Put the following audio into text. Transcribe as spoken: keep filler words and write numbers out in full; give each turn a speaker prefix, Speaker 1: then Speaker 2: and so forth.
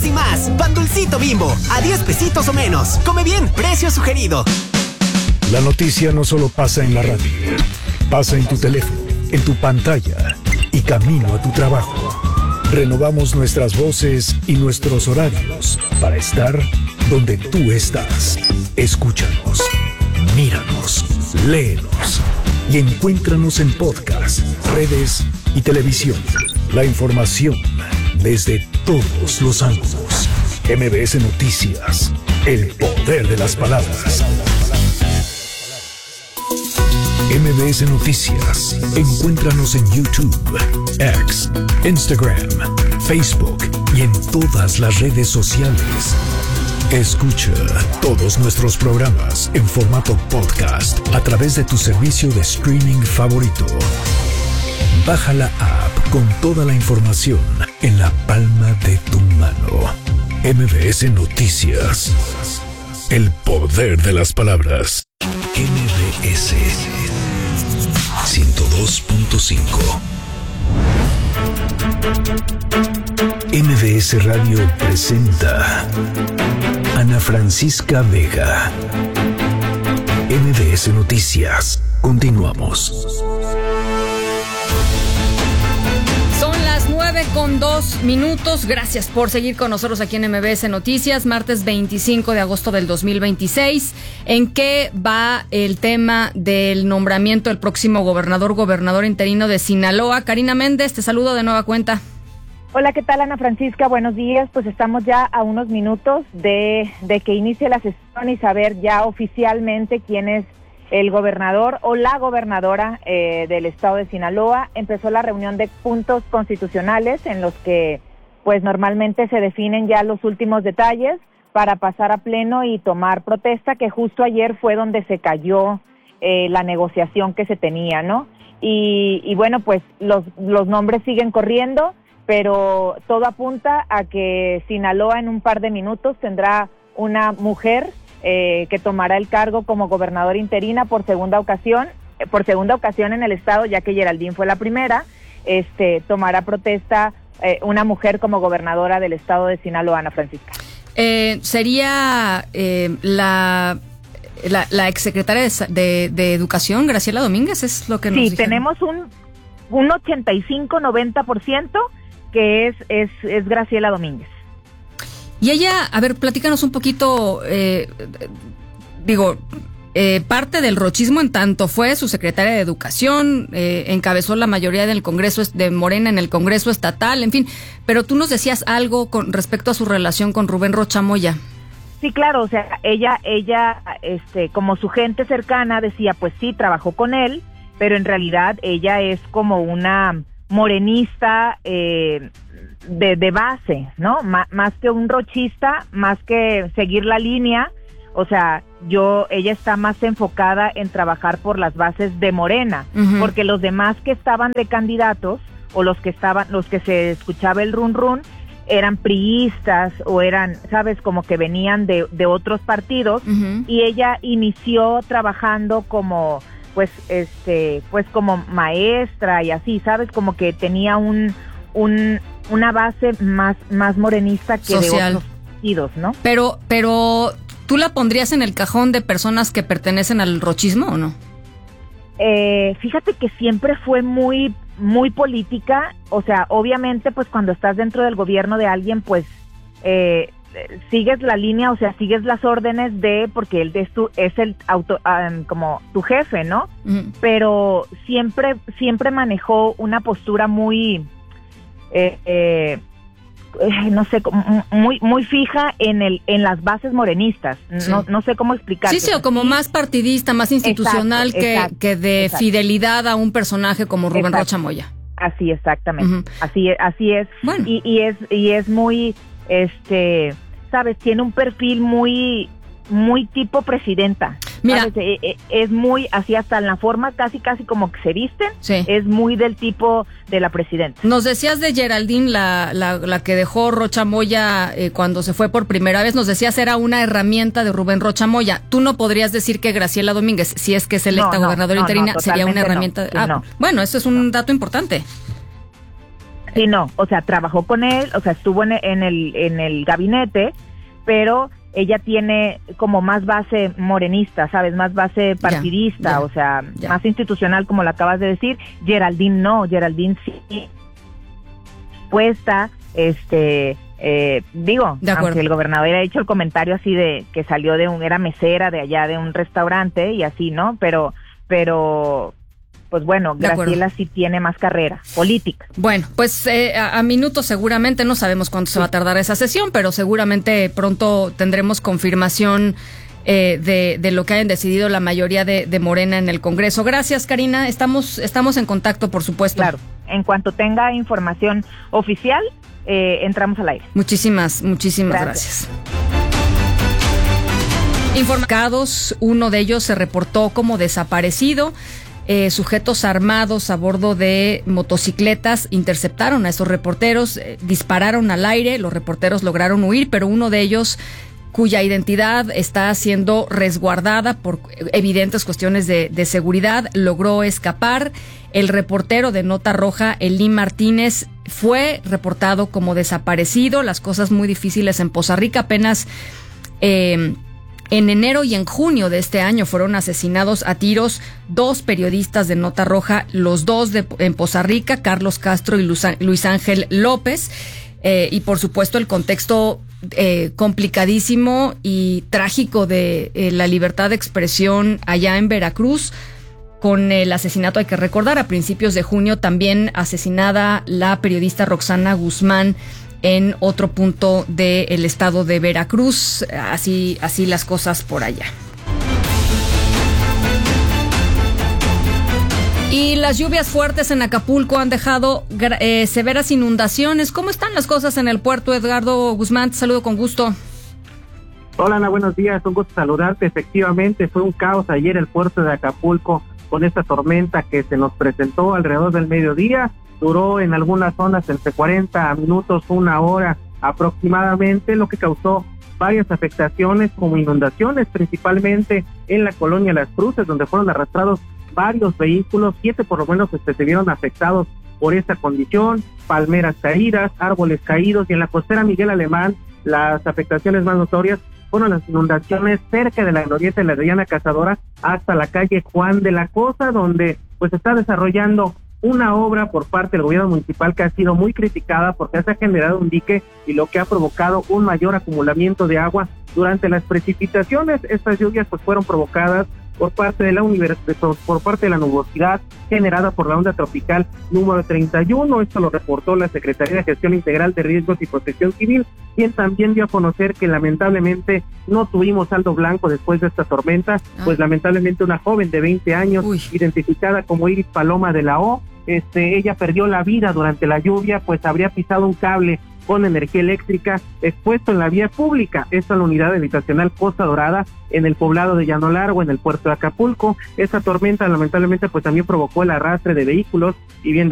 Speaker 1: y más. Pan Dulcito Bimbo, a diez pesitos o menos. Come bien, precio sugerido.
Speaker 2: La noticia no solo pasa en la radio, pasa en tu teléfono, en tu pantalla y camino a tu trabajo. Renovamos nuestras voces y nuestros horarios para estar donde tú estás. Escúchanos, míranos, léenos y encuéntranos en podcast, redes y televisión. La información desde todos los ángulos. M B S Noticias, el poder de las palabras. M B S Noticias. Encuéntranos en YouTube, X, Instagram, Facebook y en todas las redes sociales. Escucha todos nuestros programas en formato podcast a través de tu servicio de streaming favorito. Baja la app con toda la información en la palma de tu mano. M B S Noticias. El poder de las palabras. M B S ciento dos punto cinco. M B S Radio presenta Ana Francisca Vega. M B S Noticias. Continuamos.
Speaker 3: Son las nueve con dos minutos. Gracias por seguir con nosotros aquí en M B S Noticias, martes veinticinco de agosto del dos mil veintiséis. ¿En qué va el tema del nombramiento del próximo gobernador, gobernador interino de Sinaloa? Karina Méndez, te saludo de nueva cuenta.
Speaker 4: Hola, ¿qué tal, Ana Francisca? Buenos días. Pues estamos ya a unos minutos de, de que inicie la sesión y saber ya oficialmente quién es el gobernador o la gobernadora eh, del estado de Sinaloa. Empezó la reunión de puntos constitucionales en los que pues normalmente se definen ya los últimos detalles para pasar a pleno y tomar protesta, que justo ayer fue donde se cayó eh, la negociación que se tenía, ¿no? Y, y bueno, pues los, los nombres siguen corriendo, pero todo apunta a que Sinaloa en un par de minutos tendrá una mujer eh, que tomará el cargo como gobernadora interina por segunda ocasión, eh, por segunda ocasión en el estado, ya que Geraldine fue la primera. Este, tomará protesta eh, una mujer como gobernadora del estado de Sinaloa, Ana Francisca.
Speaker 3: Eh, sería eh, la, la la exsecretaria de, de, de Educación, Graciela Domínguez, es lo que nos
Speaker 4: Sí,
Speaker 3: dijeron.
Speaker 4: tenemos un, un ochenta y cinco a noventa por ciento que es, es, es Graciela Domínguez.
Speaker 3: Y ella, a ver, platícanos un poquito, eh, digo, eh, parte del rochismo en tanto fue su secretaria de Educación, eh, encabezó la mayoría del Congreso de Morena en el Congreso Estatal, en fin, pero tú nos decías algo con respecto a su relación con Rubén Rocha Moya.
Speaker 4: Sí, claro, o sea, ella, ella, este, como su gente cercana decía, pues sí, trabajó con él, pero en realidad ella es como una morenista eh, de, de base, ¿no? M- más que un rochista, más que seguir la línea, o sea, yo, ella está más enfocada en trabajar por las bases de Morena, uh-huh. Porque los demás que estaban de candidatos, o los que estaban, los que se escuchaba el run run, eran priistas, o eran, sabes, como que venían de, de otros partidos, uh-huh. Y ella inició trabajando como pues este pues como maestra y así, sabes, como que tenía un un una base más más morenista que social. De otros partidos, ¿no?
Speaker 3: Pero pero ¿tú la pondrías en el cajón de personas que pertenecen al rochismo o no?
Speaker 4: Eh, fíjate que siempre fue muy muy política, o sea, obviamente pues cuando estás dentro del gobierno de alguien, pues eh sigues la línea, o sea, sigues las órdenes de, porque él es, tu, es el auto, um, como tu jefe, ¿no? Uh-huh. Pero siempre, siempre manejó una postura muy, eh, eh, no sé, muy, muy fija en el, en las bases morenistas. Sí. No, no sé cómo explicarlo.
Speaker 3: Sí, sí, o como más partidista, más institucional, exacto, que, exacto, que de exacto. fidelidad a un personaje como Rubén exacto. Rocha Moya.
Speaker 4: Así, exactamente. Uh-huh. Así, así es.
Speaker 3: Bueno.
Speaker 4: Y, y es, y es muy, este, sabes, tiene un perfil muy, muy tipo presidenta.
Speaker 3: Mira,
Speaker 4: ¿sabes? Es muy, así hasta en la forma casi, casi como que se visten,
Speaker 3: sí.
Speaker 4: Es muy del tipo de la presidenta.
Speaker 3: Nos decías de Geraldine, la, la, la que dejó Rocha Moya eh, cuando se fue por primera vez, nos decías era una herramienta de Rubén Rocha Moya. Tú no podrías decir que Graciela Domínguez, si es que es electa
Speaker 4: no, no,
Speaker 3: gobernadora
Speaker 4: no,
Speaker 3: interina,
Speaker 4: no,
Speaker 3: sería una herramienta.
Speaker 4: No,
Speaker 3: de, ah,
Speaker 4: no.
Speaker 3: Bueno, eso es un dato importante.
Speaker 4: Sí, no, o sea, trabajó con él, o sea, estuvo en, en el en el gabinete, pero ella tiene como más base morenista, ¿sabes? Más base partidista, ya, ya, o sea, ya. más institucional, como lo acabas de decir. Geraldine no, Geraldine sí puesta, este, eh, digo, aunque el gobernador haya hecho el comentario así de que salió de un, era mesera de allá de un restaurante y así, ¿no? Pero, pero... pues bueno, Graciela sí tiene más carrera política.
Speaker 3: Bueno, pues eh, a, a minutos seguramente, no sabemos cuánto sí. se va a tardar esa sesión, pero seguramente pronto tendremos confirmación eh, de, de lo que hayan decidido la mayoría de, de Morena en el Congreso. Gracias, Karina, estamos, estamos en contacto, por supuesto.
Speaker 4: Claro, en cuanto tenga información oficial, eh, entramos al aire.
Speaker 3: Muchísimas, muchísimas gracias. gracias. Informados, uno de ellos se reportó como desaparecido. Eh, sujetos armados a bordo de motocicletas interceptaron a esos reporteros, eh, dispararon al aire, los reporteros lograron huir, pero uno de ellos, cuya identidad está siendo resguardada por evidentes cuestiones de, de seguridad, logró escapar. El reportero de Nota Roja, Elí Martínez, fue reportado como desaparecido. Las cosas muy difíciles en Poza Rica. Apenas eh, en enero y en junio de este año fueron asesinados a tiros dos periodistas de Nota Roja, los dos de, en Poza Rica, Carlos Castro y Luis Ángel López. Eh, y por supuesto el contexto eh, complicadísimo y trágico de eh, la libertad de expresión allá en Veracruz, con el asesinato, hay que recordar, a principios de junio también asesinada la periodista Roxana Guzmán en otro punto del estado de Veracruz. Así, así las cosas por allá. Y las lluvias fuertes en Acapulco han dejado eh, severas inundaciones. ¿Cómo están las cosas en el puerto, Edgardo Guzmán? Te saludo con gusto.
Speaker 5: Hola, Ana, buenos días. Un gusto saludarte. Efectivamente, fue un caos ayer el puerto de Acapulco con esta tormenta que se nos presentó alrededor del mediodía. Duró en algunas zonas entre cuarenta minutos, una hora aproximadamente, lo que causó varias afectaciones como inundaciones, principalmente en la colonia Las Cruces, donde fueron arrastrados varios vehículos, siete por lo menos este, se vieron afectados por esta condición, palmeras caídas, árboles caídos, y en la costera Miguel Alemán las afectaciones más notorias fueron las inundaciones cerca de la glorieta de la Diana Cazadora hasta la calle Juan de la Cosa, donde pues está desarrollando una obra por parte del gobierno municipal que ha sido muy criticada porque se ha generado un dique y lo que ha provocado un mayor acumulamiento de agua durante las precipitaciones. Estas lluvias pues fueron provocadas por parte de la univers- por parte de la nubosidad generada por la onda tropical número treinta y uno. Esto lo reportó la Secretaría de Gestión Integral de Riesgos y Protección Civil, quien también dio a conocer que lamentablemente no tuvimos saldo blanco después de esta tormenta, ah. pues lamentablemente una joven de veinte años, Uy. identificada como Iris Paloma de la O, este, ella perdió la vida durante la lluvia, pues habría pisado un cable con energía eléctrica expuesto en la vía pública. Esta es la unidad habitacional Costa Dorada en el poblado de Llano Largo, en el puerto de Acapulco. Esta tormenta lamentablemente pues también provocó el arrastre de vehículos y bien